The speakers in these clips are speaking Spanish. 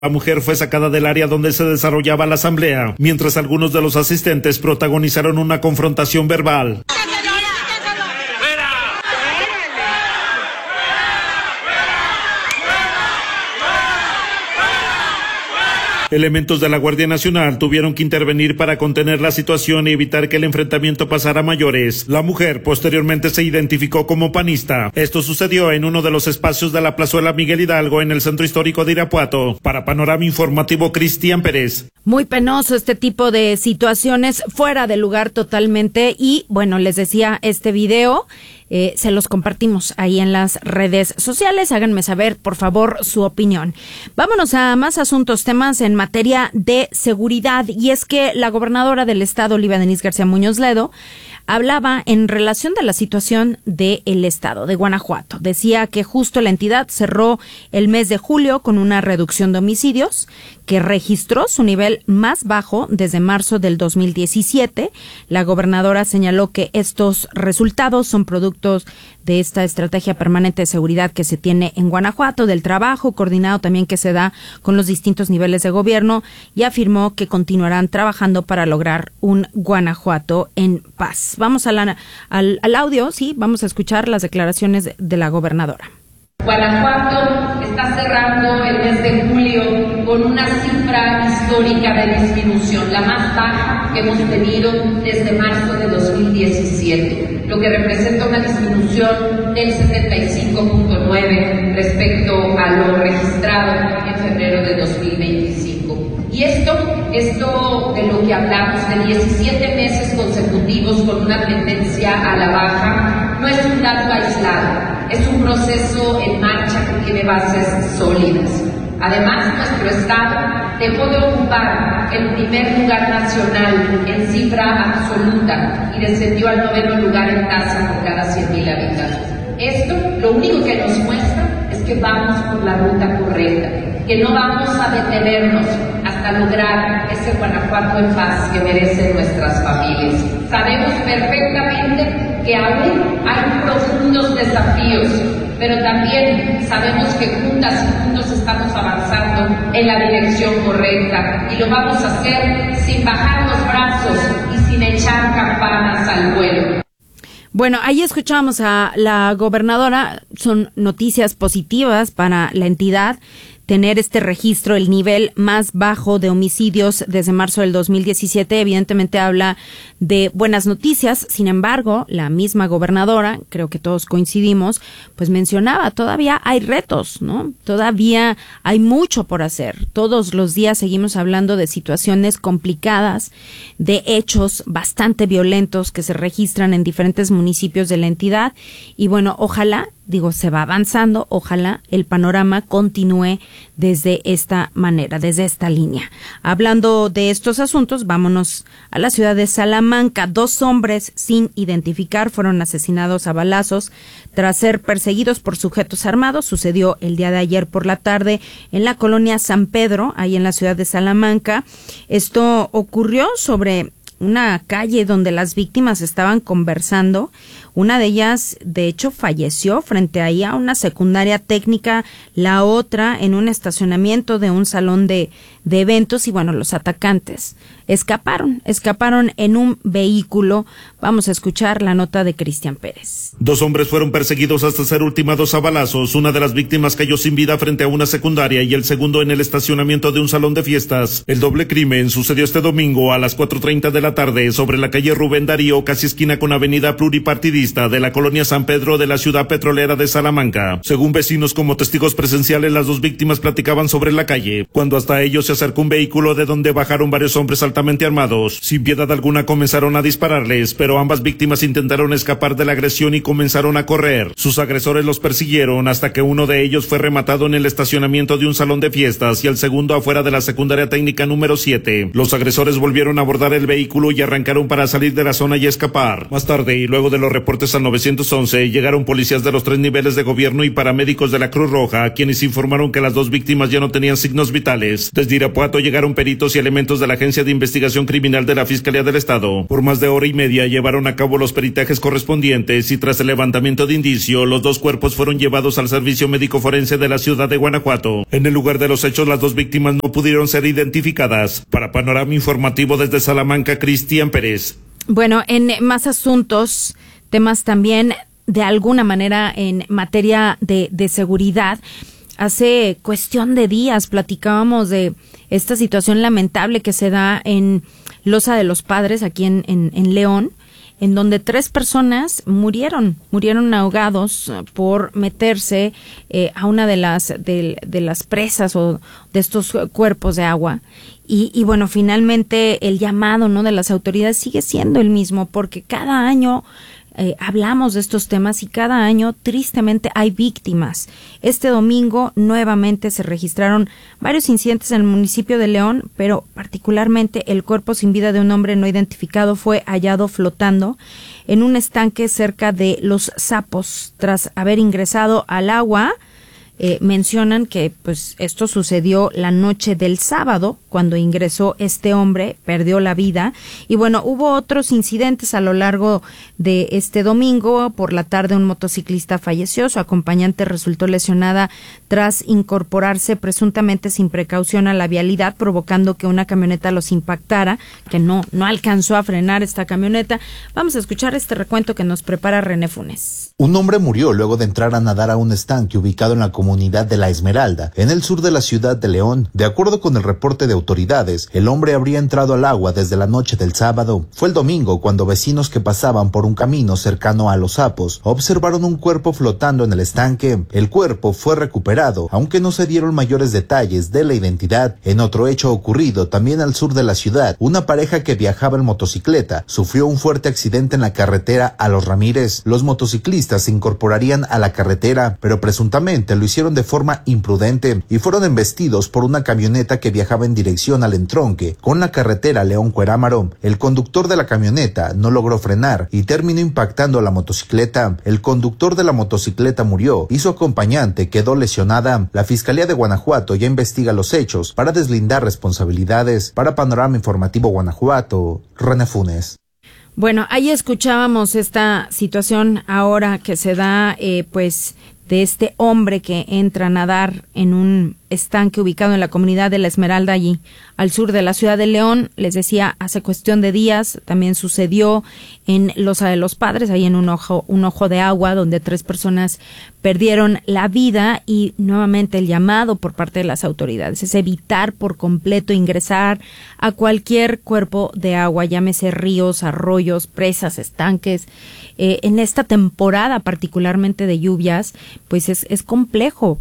La mujer fue sacada del área donde se desarrollaba la asamblea, mientras algunos de los asistentes protagonizaron una confrontación verbal. Elementos de la Guardia Nacional tuvieron que intervenir para contener la situación y evitar que el enfrentamiento pasara a mayores. La mujer posteriormente se identificó como panista. Esto sucedió en uno de los espacios de la plazuela Miguel Hidalgo en el centro histórico de Irapuato. Para Panorama Informativo, Cristian Pérez. Muy penoso este tipo de situaciones, fuera de lugar totalmente. Y bueno, les decía, este video se los compartimos ahí en las redes sociales. Háganme saber, por favor, su opinión. Vámonos a más asuntos, temas en materia de seguridad. Y es que la gobernadora del estado, Olivia Denise García Muñoz Ledo, hablaba en relación de la situación del estado de Guanajuato. Decía que justo la entidad cerró el mes de julio con una reducción de homicidios que registró su nivel más bajo desde marzo del 2017. La gobernadora señaló que estos resultados son productos de esta estrategia permanente de seguridad que se tiene en Guanajuato, del trabajo coordinado también que se da con los distintos niveles de gobierno, y afirmó que continuarán trabajando para lograr un Guanajuato en paz. Vamos al audio, sí, vamos a escuchar las declaraciones de la gobernadora. Guanajuato está cerrando el mes de julio con una cifra histórica de disminución, la más baja que hemos tenido desde marzo de 2017, lo que representa una disminución del 75.9 respecto a lo registrado en febrero de 2025. Y esto de lo que hablamos, de 17 meses consecutivos con una tendencia a la baja, no es un dato aislado. Es un proceso en marcha que tiene bases sólidas. Además, nuestro estado dejó de ocupar el primer lugar nacional en cifra absoluta y descendió al 9º lugar en tasa por cada 100,000 habitantes. Esto lo único que nos muestra es que vamos por la ruta correcta, que no vamos a detenernos hasta lograr ese Guanajuato en paz que merecen nuestras familias. Sabemos perfectamente que aún hay profundos desafíos, pero también sabemos que juntas y juntos estamos avanzando en la dirección correcta, y lo vamos a hacer sin bajar los brazos y sin echar campanas al vuelo. Bueno, ahí escuchamos a la gobernadora. Son noticias positivas para la entidad tener este registro, el nivel más bajo de homicidios desde marzo del 2017, evidentemente habla de buenas noticias. Sin embargo, la misma gobernadora, creo que todos coincidimos, pues mencionaba, todavía hay retos, ¿no? Todavía hay mucho por hacer. Todos los días seguimos hablando de situaciones complicadas, de hechos bastante violentos que se registran en diferentes municipios de la entidad. Y bueno, ojalá, se va avanzando, ojalá el panorama continúe desde esta manera, desde esta línea. Hablando de estos asuntos, vámonos a la ciudad de Salamanca. 2 hombres sin identificar fueron asesinados a balazos tras ser perseguidos por sujetos armados. Sucedió el día de ayer por la tarde en la colonia San Pedro, ahí en la ciudad de Salamanca. Esto ocurrió sobre una calle donde las víctimas estaban conversando. Una de ellas, de hecho, falleció frente ahí a una secundaria técnica, la otra en un estacionamiento de un salón de eventos. Y bueno, los atacantes escaparon en un vehículo. Vamos a escuchar la nota de Cristian Pérez. 2 hombres fueron perseguidos hasta ser ultimados a balazos. Una de las víctimas cayó sin vida frente a una secundaria y el segundo en el estacionamiento de un salón de fiestas. El doble crimen sucedió este domingo a las 4:30 de la tarde sobre la calle Rubén Darío, casi esquina con avenida Pluripartidista de la colonia San Pedro de la ciudad petrolera de Salamanca. Según vecinos como testigos presenciales, las 2 víctimas platicaban sobre la calle, cuando hasta ellos se acercó un vehículo de donde bajaron varios hombres altamente armados. Sin piedad alguna comenzaron a dispararles, pero ambas víctimas intentaron escapar de la agresión y comenzaron a correr. Sus agresores los persiguieron hasta que uno de ellos fue rematado en el estacionamiento de un salón de fiestas y el segundo afuera de la secundaria técnica número 7. Los agresores volvieron a abordar el vehículo vehículo y arrancaron para salir de la zona y escapar. Más tarde, y luego de los reportes al 911, llegaron policías de los 3 niveles de gobierno y paramédicos de la Cruz Roja, quienes informaron que las 2 víctimas ya no tenían signos vitales. Desde Irapuato llegaron peritos y elementos de la Agencia de Investigación Criminal de la Fiscalía del Estado. Por más de hora y media llevaron a cabo los peritajes correspondientes y tras el levantamiento de indicio, los 2 cuerpos fueron llevados al Servicio Médico Forense de la ciudad de Guanajuato. En el lugar de los hechos, las 2 víctimas no pudieron ser identificadas. Para Panorama Informativo desde Salamanca, Cristian Pérez. Bueno, en más asuntos, temas también de alguna manera en materia de seguridad. Hace cuestión de días platicábamos de esta situación lamentable que se da en Loza de los Padres, aquí en León, en donde 3 personas murieron ahogados por meterse a una de las presas o de estos cuerpos de agua. Y bueno, finalmente el llamado, ¿no?, de las autoridades sigue siendo el mismo, porque cada año hablamos de estos temas y cada año tristemente hay víctimas. Este domingo nuevamente se registraron varios incidentes en el municipio de León, pero particularmente el cuerpo sin vida de un hombre no identificado fue hallado flotando en un estanque cerca de Los Sapos tras haber ingresado al agua. Mencionan que pues esto sucedió la noche del sábado cuando ingresó este hombre, perdió la vida y bueno, hubo otros incidentes a lo largo de este domingo. Por la tarde un motociclista falleció, su acompañante resultó lesionada tras incorporarse presuntamente sin precaución a la vialidad, provocando que una camioneta los impactara, que no alcanzó a frenar esta camioneta. Vamos a escuchar este recuento que nos prepara René Funes. Un hombre murió luego de entrar a nadar a un estanque ubicado en la comunidad de La Esmeralda, en el sur de la ciudad de León. De acuerdo con el reporte de autoridades, el hombre habría entrado al agua desde la noche del sábado. Fue el domingo cuando vecinos que pasaban por un camino cercano a Los Sapos observaron un cuerpo flotando en el estanque. El cuerpo fue recuperado, aunque no se dieron mayores detalles de la identidad. En otro hecho ocurrido también al sur de la ciudad, una pareja que viajaba en motocicleta sufrió un fuerte accidente en la carretera a Los Ramírez. Los motociclistas se incorporarían a la carretera, pero presuntamente lo hicieron de forma imprudente y fueron embestidos por una camioneta que viajaba en dirección al entronque con la carretera León-Cuerámaro. El conductor de la camioneta no logró frenar y terminó impactando a la motocicleta. El conductor de la motocicleta murió y su acompañante quedó lesionada. La Fiscalía de Guanajuato ya investiga los hechos para deslindar responsabilidades. Para Panorama Informativo Guanajuato, René Funes. Bueno, ahí escuchábamos esta situación ahora que se da, pues, de este hombre que entra a nadar en un estanque ubicado en la comunidad de La Esmeralda, allí al sur de la ciudad de León. Les decía, hace cuestión de días también sucedió en Loza de los Padres, ahí en un ojo de agua, donde 3 personas perdieron la vida. Y nuevamente el llamado por parte de las autoridades es evitar por completo ingresar a cualquier cuerpo de agua, llámese ríos, arroyos, presas, estanques. En esta temporada particularmente de lluvias, pues es complejo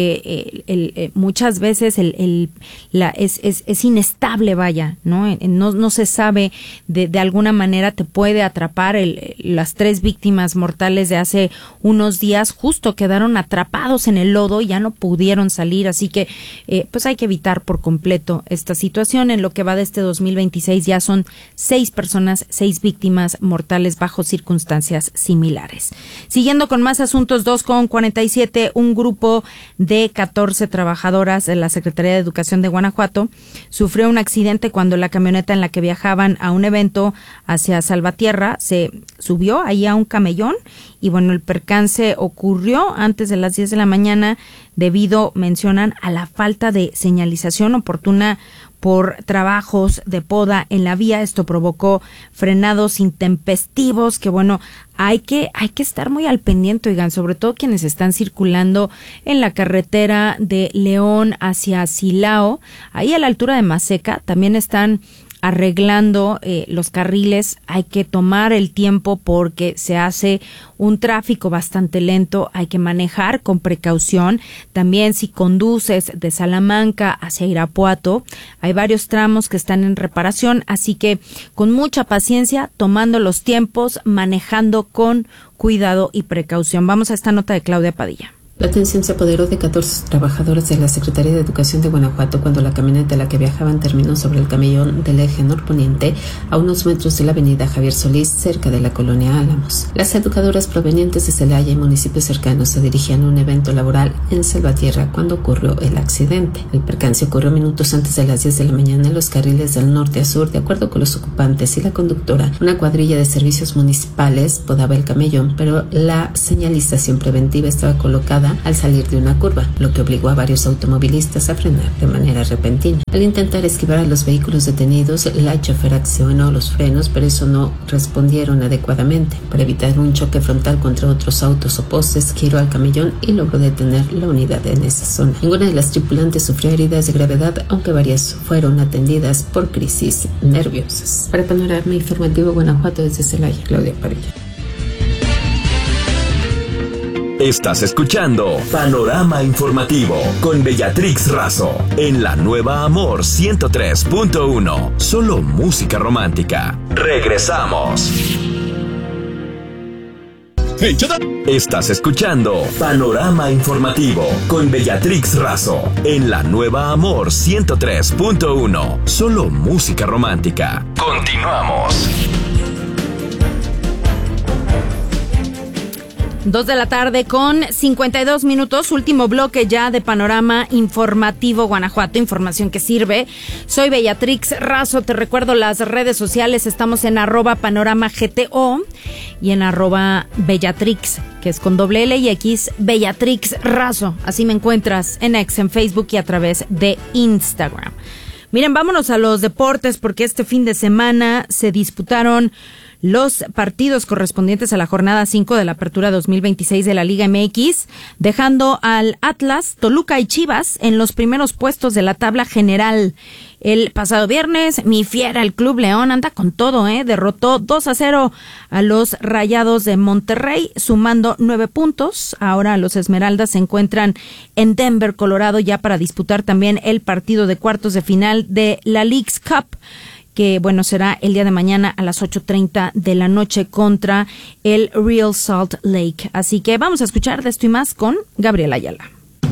porque muchas veces es inestable, vaya, ¿no? No se sabe, de alguna manera te puede atrapar. Las 3 víctimas mortales de hace unos días justo quedaron atrapados en el lodo y ya no pudieron salir, así que pues hay que evitar por completo esta situación. En lo que va de este 2026 ya son 6 personas, 6 víctimas mortales bajo circunstancias similares. Siguiendo con más asuntos, 2:47, un grupo de 14 trabajadoras de la Secretaría de Educación de Guanajuato sufrió un accidente cuando la camioneta en la que viajaban a un evento hacia Salvatierra se subió ahí a un camellón y bueno, el percance ocurrió antes de las 10 de la mañana debido, mencionan, a la falta de señalización oportuna por trabajos de poda en la vía. Esto provocó frenados intempestivos que, bueno, hay que estar muy al pendiente, oigan, sobre todo quienes están circulando en la carretera de León hacia Silao. Ahí a la altura de Maseca también están arreglando los carriles. Hay que tomar el tiempo porque se hace un tráfico bastante lento. Hay que manejar con precaución. También si conduces de Salamanca hacia Irapuato, hay varios tramos que están en reparación, así que con mucha paciencia, tomando los tiempos, manejando con cuidado y precaución. Vamos a esta nota de Claudia Padilla. La tensión se apoderó de 14 trabajadores de la Secretaría de Educación de Guanajuato cuando la camioneta en la que viajaban terminó sobre el camellón del eje norponiente a unos metros de la avenida Javier Solís, cerca de la colonia Álamos. Las educadoras provenientes de Celaya y municipios cercanos se dirigían a un evento laboral en Salvatierra cuando ocurrió el accidente. El percance ocurrió minutos antes de las 10 de la mañana en los carriles del norte a sur. De acuerdo con los ocupantes y la conductora, una cuadrilla de servicios municipales podaba el camellón, pero la señalización preventiva estaba colocada al salir de una curva, lo que obligó a varios automovilistas a frenar de manera repentina. Al intentar esquivar a los vehículos detenidos, la chofer accionó los frenos, pero eso no respondieron adecuadamente. Para evitar un choque frontal contra otros autos o postes, giró al camellón y logró detener la unidad en esa zona. Ninguna de las tripulantes sufrió heridas de gravedad, aunque varias fueron atendidas por crisis nerviosas. Para Panorama Informativo Guanajuato, desde Celaya, Claudia Parilla. Estás escuchando Panorama Informativo con Bellatrix Razo en la nueva Amor 103.1. Solo música romántica. Regresamos. Estás escuchando Panorama Informativo con Bellatrix Razo en la nueva Amor 103.1. Solo música romántica. Continuamos. 2 de la tarde con 52 minutos, último bloque ya de Panorama Informativo Guanajuato, información que sirve. Soy Bellatrix Razo, te recuerdo las redes sociales, estamos en @panoramagto y en @Bellatrix, que es con doble L y X, Bellatrix Razo. Así me encuentras en X, en Facebook y a través de Instagram. Miren, vámonos a los deportes porque este fin de semana se disputaron los partidos correspondientes a la jornada 5 de la Apertura 2026 de la Liga MX, dejando al Atlas, Toluca y Chivas en los primeros puestos de la tabla general. El pasado viernes, mi fiera, el Club León, anda con todo, derrotó 2-0 a los Rayados de Monterrey, sumando 9 puntos. Ahora los Esmeraldas se encuentran en Denver, Colorado, ya para disputar también el partido de cuartos de final de la Leagues Cup, que será el día de mañana a las 8:30 de la noche contra el Real Salt Lake. Así que vamos a escuchar de esto y más con Gabriel Ayala.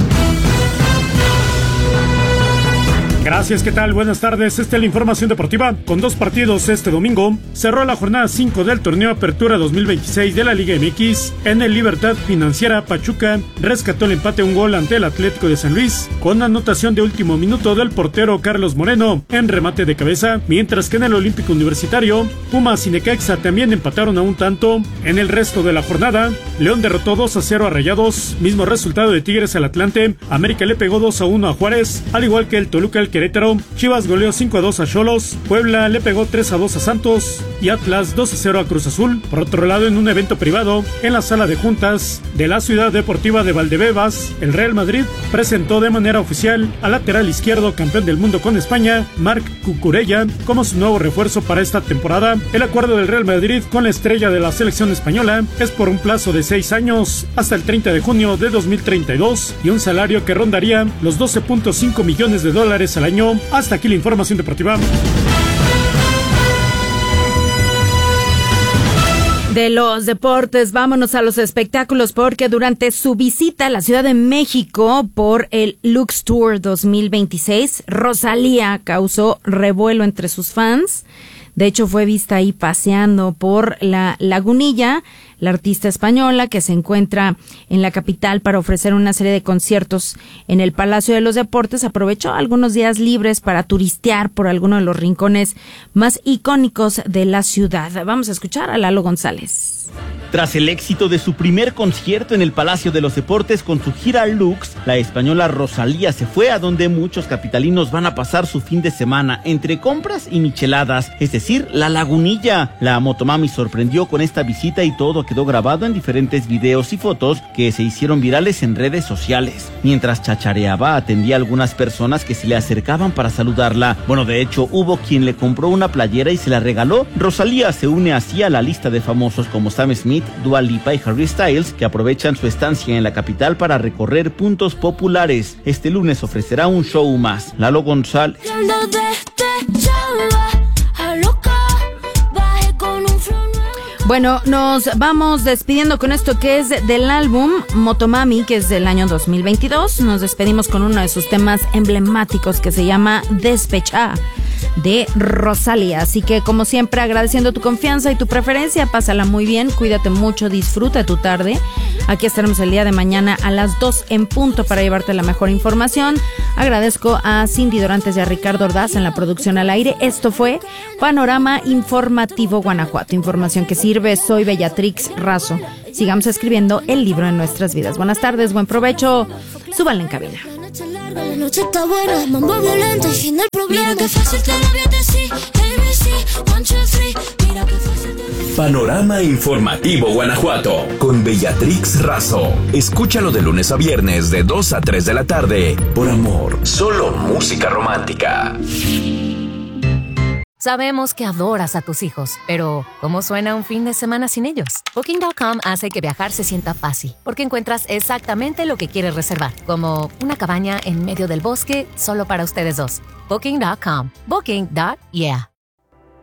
Gracias, ¿qué tal? Buenas tardes. Esta es la información deportiva. Con 2 partidos este domingo, cerró la jornada 5 del torneo Apertura 2026 de la Liga MX. En el Libertad Financiera, Pachuca rescató el empate a 1 gol ante el Atlético de San Luis, con anotación de último minuto del portero Carlos Moreno en remate de cabeza, mientras que en el Olímpico Universitario, Pumas y Necaxa también empataron a un tanto. En el resto de la jornada, León derrotó 2-0 a Rayados, mismo resultado de Tigres al Atlante. América le pegó 2-1 a Juárez, al igual que el Toluca al Querétaro. Chivas goleó 5-2 a Xolos, Puebla le pegó 3-2 a Santos y Atlas 2-0 a Cruz Azul. Por otro lado, en un evento privado en la sala de juntas de la Ciudad Deportiva de Valdebebas, el Real Madrid presentó de manera oficial al lateral izquierdo campeón del mundo con España, Marc Cucurella, como su nuevo refuerzo para esta temporada. El acuerdo del Real Madrid con la estrella de la selección española es por un plazo de 6 años hasta el 30 de junio de 2032 y un salario que rondaría los $12.5 millones al año. Hasta aquí la información deportiva. De los deportes, vámonos a los espectáculos porque durante su visita a la Ciudad de México por el Lux Tour 2026, Rosalía causó revuelo entre sus fans. De hecho, fue vista ahí paseando por la Lagunilla. La artista española, que se encuentra en la capital para ofrecer una serie de conciertos en el Palacio de los Deportes, aprovechó algunos días libres para turistear por algunos de los rincones más icónicos de la ciudad. Vamos a escuchar a Lalo González. Tras el éxito de su primer concierto en el Palacio de los Deportes con su gira Lux, la española Rosalía se fue a donde muchos capitalinos van a pasar su fin de semana, entre compras y micheladas, es decir, la Lagunilla. La motomami sorprendió con esta visita y todo quedó grabado en diferentes videos y fotos que se hicieron virales en redes sociales. Mientras chachareaba, atendía a algunas personas que se le acercaban para saludarla. Bueno, de hecho, hubo quien le compró una playera y se la regaló. Rosalía se une así a la lista de famosos como Sam Smith, Dua Lipa y Harry Styles, que aprovechan su estancia en la capital para recorrer puntos populares. Este lunes ofrecerá un show más. Lalo González. Bueno, nos vamos despidiendo con esto que es del álbum Motomami, que es del año 2022. Nos despedimos con uno de sus temas emblemáticos que se llama Despechá, de Rosalía. Así que, como siempre, agradeciendo tu confianza y tu preferencia, pásala muy bien, cuídate mucho, disfruta tu tarde. Aquí estaremos el día de mañana a las 2 en punto para llevarte la mejor información. Agradezco a Cindy Dorantes y a Ricardo Ordaz en la producción al aire. Esto fue Panorama Informativo Guanajuato. Información que sirve. Soy Bellatrix Razo. Sigamos escribiendo el libro de nuestras vidas. Buenas tardes, buen provecho. Súbanle en cabina. La noche está buena, mambo violento y fin del problema. Mira que fácil te lo voy a decir. ABC, 1, 2, 3. Mira que fácil te... Panorama Informativo Guanajuato con Bellatrix Razo. Escúchalo de lunes a viernes de 2 a 3 de la tarde. Por amor, solo música romántica. Sabemos que adoras a tus hijos, pero ¿cómo suena un fin de semana sin ellos? Booking.com hace que viajar se sienta fácil, porque encuentras exactamente lo que quieres reservar, como una cabaña en medio del bosque solo para ustedes dos. Booking.com. Booking.yeah.